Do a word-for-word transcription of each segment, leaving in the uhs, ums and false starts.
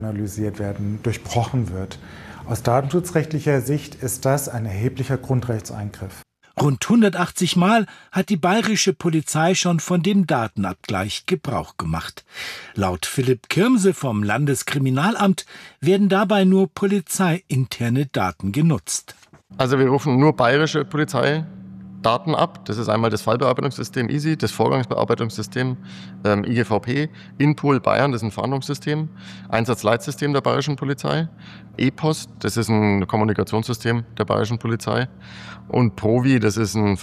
analysiert werden, durchbrochen wird. Aus datenschutzrechtlicher Sicht ist das ein erheblicher Grundrechtseingriff. Rund hundertachtzig Mal hat die bayerische Polizei schon von dem Datenabgleich Gebrauch gemacht. Laut Philipp Kirmse vom Landeskriminalamt werden dabei nur polizeiinterne Daten genutzt. Also wir rufen nur bayerische Polizeidaten ab. Das ist einmal das Fallbearbeitungssystem I S I, das Vorgangsbearbeitungssystem ähm, I G V P, Inpol Bayern, das ist ein Fahndungssystem, Einsatzleitsystem der bayerischen Polizei, E-Post, das ist ein Kommunikationssystem der bayerischen Polizei und Provi, das ist ein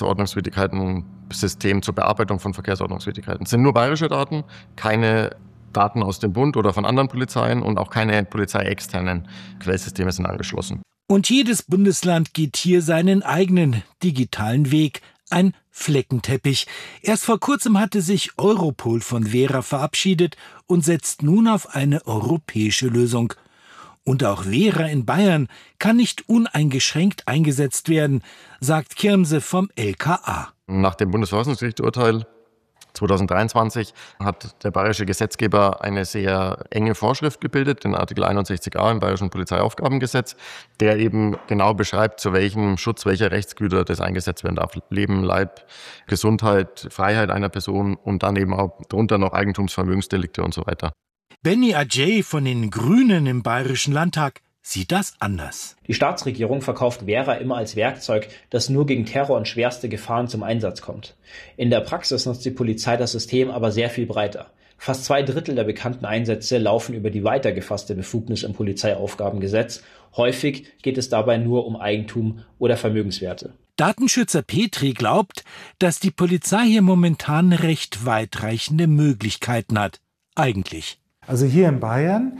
Verkehrsordnungswidrigkeiten-System zur Bearbeitung von Verkehrsordnungswidrigkeiten. Das sind nur bayerische Daten, keine Daten aus dem Bund oder von anderen Polizeien und auch keine polizeiexternen Quellsysteme sind angeschlossen. Und jedes Bundesland geht hier seinen eigenen digitalen Weg. Ein Fleckenteppich. Erst vor kurzem hatte sich Europol von Vera verabschiedet und setzt nun auf eine europäische Lösung. Und auch Vera in Bayern kann nicht uneingeschränkt eingesetzt werden, sagt Kirmse vom L K A. Nach dem Bundesverfassungsgerichtsurteil zweitausenddreiundzwanzig hat der bayerische Gesetzgeber eine sehr enge Vorschrift gebildet, den Artikel einundsechzig a im Bayerischen Polizeiaufgabengesetz, der eben genau beschreibt, zu welchem Schutz welcher Rechtsgüter das eingesetzt werden darf. Leben, Leib, Gesundheit, Freiheit einer Person und dann eben auch darunter noch Eigentumsvermögensdelikte und so weiter. Benny Ajay von den Grünen im Bayerischen Landtag sieht das anders. Die Staatsregierung verkauft Vera immer als Werkzeug, das nur gegen Terror und schwerste Gefahren zum Einsatz kommt. In der Praxis nutzt die Polizei das System aber sehr viel breiter. Fast zwei Drittel der bekannten Einsätze laufen über die weitergefasste Befugnis im Polizeiaufgabengesetz. Häufig geht es dabei nur um Eigentum oder Vermögenswerte. Datenschützer Petri glaubt, dass die Polizei hier momentan recht weitreichende Möglichkeiten hat. Eigentlich. Also hier in Bayern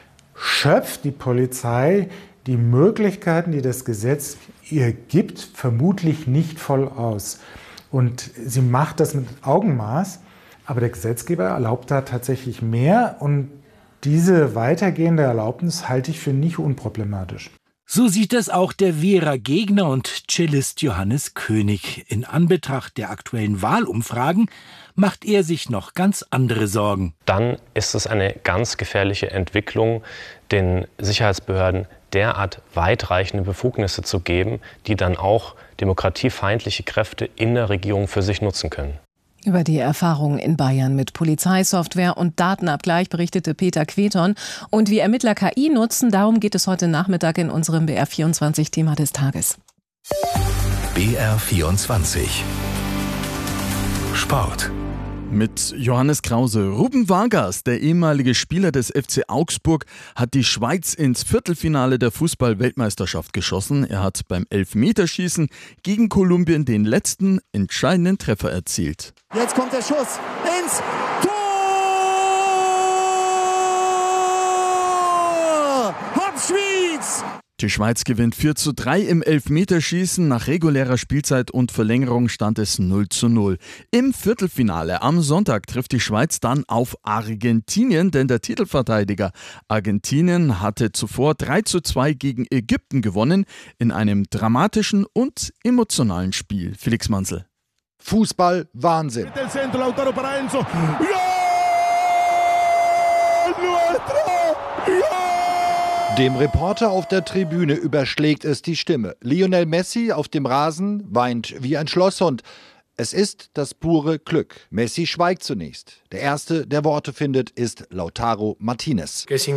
schöpft die Polizei die Möglichkeiten, die das Gesetz ihr gibt, vermutlich nicht voll aus. Und sie macht das mit Augenmaß, aber der Gesetzgeber erlaubt da tatsächlich mehr und diese weitergehende Erlaubnis halte ich für nicht unproblematisch. So sieht es auch der Vera-Gegner und Cellist Johannes König. In Anbetracht der aktuellen Wahlumfragen macht er sich noch ganz andere Sorgen. Dann ist es eine ganz gefährliche Entwicklung, den Sicherheitsbehörden derart weitreichende Befugnisse zu geben, die dann auch demokratiefeindliche Kräfte in der Regierung für sich nutzen können. Über die Erfahrungen in Bayern mit Polizeisoftware und Datenabgleich berichtete Peter Queton. Und wie Ermittler K I nutzen, darum geht es heute Nachmittag in unserem B R vierundzwanzig-Thema des Tages. B R vierundzwanzig Sport. Mit Johannes Krause. Ruben Vargas, der ehemalige Spieler des F C Augsburg, hat die Schweiz ins Viertelfinale der Fußball-Weltmeisterschaft geschossen. Er hat beim Elfmeterschießen gegen Kolumbien den letzten entscheidenden Treffer erzielt. Jetzt kommt der Schuss ins Tor! Hopp Schwyz! Die Schweiz gewinnt vier zu drei im Elfmeterschießen. Nach regulärer Spielzeit und Verlängerung stand es null zu null. Im Viertelfinale am Sonntag trifft die Schweiz dann auf Argentinien, denn der Titelverteidiger Argentinien hatte zuvor drei zu zwei gegen Ägypten gewonnen in einem dramatischen und emotionalen Spiel. Felix Manzel. Fußball Wahnsinn. Dem Reporter auf der Tribüne überschlägt es die Stimme. Lionel Messi auf dem Rasen weint wie ein Schlosshund. Es ist das pure Glück. Messi schweigt zunächst. Der Erste, der Worte findet, ist Lautaro Martinez. Er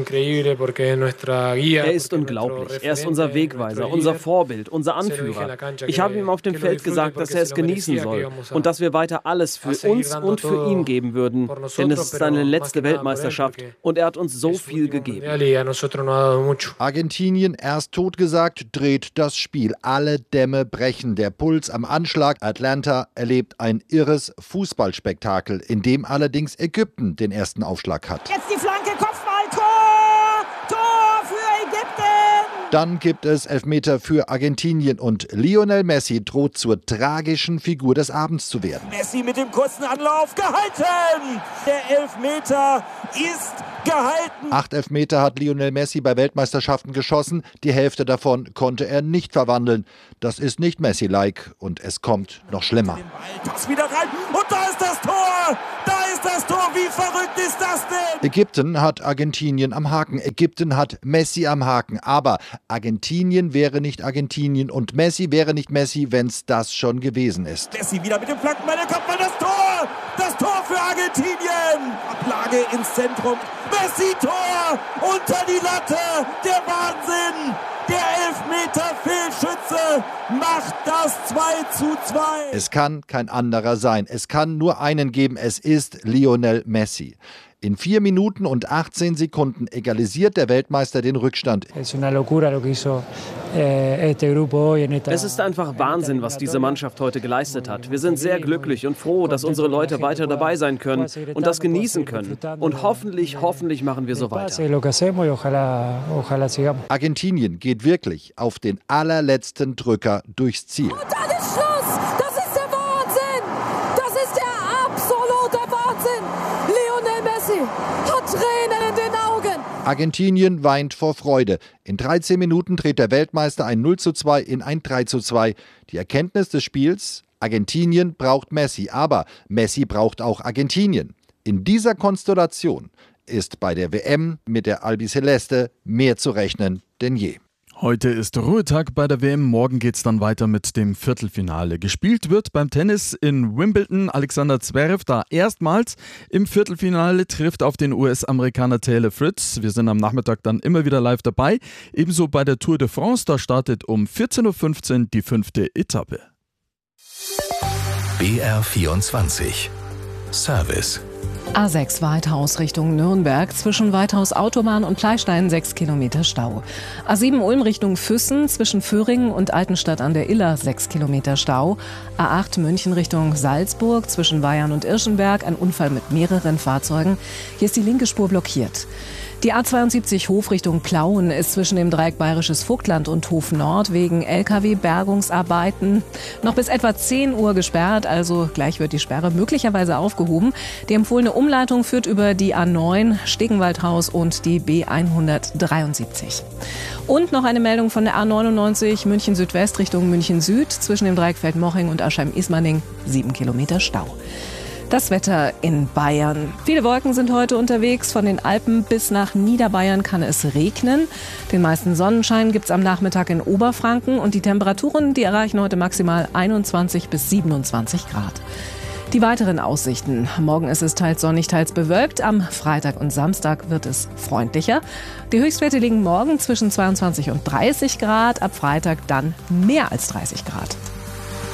ist unglaublich. Er ist unser Wegweiser, unser Vorbild, unser Anführer. Ich habe ihm auf dem Feld gesagt, dass er es genießen soll und dass wir weiter alles für uns und für ihn geben würden. Denn es ist seine letzte Weltmeisterschaft und er hat uns so viel gegeben. Argentinien, erst totgesagt, dreht das Spiel. Alle Dämme brechen. Der Puls am Anschlag. Atlanta erlebt ein irres Fußballspektakel, in dem allerdings Ägypten den ersten Aufschlag hat. Jetzt die Flanke, Kopfball, Tor! Tor für Ägypten! Dann gibt es Elfmeter für Argentinien und Lionel Messi droht zur tragischen Figur des Abends zu werden. Messi mit dem kurzen Anlauf, gehalten! Der Elfmeter ist gehalten! Acht Elfmeter hat Lionel Messi bei Weltmeisterschaften geschossen. Die Hälfte davon konnte er nicht verwandeln. Das ist nicht Messi-like und es kommt noch schlimmer. Pass wieder rein und da ist das Tor! Da ist ist das Tor, wie verrückt ist das denn? Ägypten hat Argentinien am Haken, Ägypten hat Messi am Haken, aber Argentinien wäre nicht Argentinien und Messi wäre nicht Messi, wenn es das schon gewesen ist. Messi wieder mit dem Flankenball, der kommt mal das Tor! Das Tor für Argentinien! Ablage ins Zentrum, Messi-Tor! Unter die Latte! Der Wahnsinn! Der Elfmeter-Fehlschütze macht das zwei zu zwei. Es kann kein anderer sein. Es kann nur einen geben. Es ist Lionel Messi. In vier Minuten und achtzehn Sekunden egalisiert der Weltmeister den Rückstand. Es ist einfach Wahnsinn, was diese Mannschaft heute geleistet hat. Wir sind sehr glücklich und froh, dass unsere Leute weiter dabei sein können und das genießen können. Und hoffentlich, hoffentlich machen wir so weiter. Argentinien geht wirklich auf den allerletzten Drücker durchs Ziel. Und dann ist Schluss! Das ist der Wahnsinn! Das ist der absolute Wahnsinn! Lionel Messi hat Tränen in den Augen! Argentinien weint vor Freude. In dreizehn Minuten dreht der Weltmeister ein null zu zwei in ein drei zu zwei. Die Erkenntnis des Spiels: Argentinien braucht Messi, aber Messi braucht auch Argentinien. In dieser Konstellation ist bei der W M mit der Albiceleste mehr zu rechnen denn je. Heute ist Ruhetag bei der W M, morgen geht's dann weiter mit dem Viertelfinale. Gespielt wird beim Tennis in Wimbledon. Alexander Zverev da erstmals im Viertelfinale, trifft auf den U S-Amerikaner Taylor Fritz. Wir sind am Nachmittag dann immer wieder live dabei. Ebenso bei der Tour de France, da startet um vierzehn Uhr fünfzehn die fünfte Etappe. B R vierundzwanzig Service. A sechs Weithaus Richtung Nürnberg, zwischen Weithaus Autobahn und Pleistein sechs Kilometer Stau. A sieben Ulm Richtung Füssen, zwischen Föhringen und Altenstadt an der Iller sechs Kilometer Stau. A acht München Richtung Salzburg, zwischen Weyarn und Irschenberg, ein Unfall mit mehreren Fahrzeugen. Hier ist die linke Spur blockiert. Die A zweiundsiebzig Hof Richtung Plauen ist zwischen dem Dreieck Bayerisches Vogtland und Hof Nord wegen L K W-Bergungsarbeiten noch bis etwa zehn Uhr gesperrt, also gleich wird die Sperre möglicherweise aufgehoben. Die empfohlene Umleitung führt über die A neun, Stegenwaldhaus und die B hundertdreiundsiebzig. Und noch eine Meldung von der A neunundneunzig München Südwest Richtung München Süd, zwischen dem Dreieck Feldmoching und Aschheim-Ismaning sieben Kilometer Stau. Das Wetter in Bayern. Viele Wolken sind heute unterwegs. Von den Alpen bis nach Niederbayern kann es regnen. Den meisten Sonnenschein gibt es am Nachmittag in Oberfranken. Und die Temperaturen, die erreichen heute maximal einundzwanzig bis siebenundzwanzig Grad. Die weiteren Aussichten. Morgen ist es teils sonnig, teils bewölkt. Am Freitag und Samstag wird es freundlicher. Die Höchstwerte liegen morgen zwischen zweiundzwanzig und dreißig Grad. Ab Freitag dann mehr als dreißig Grad.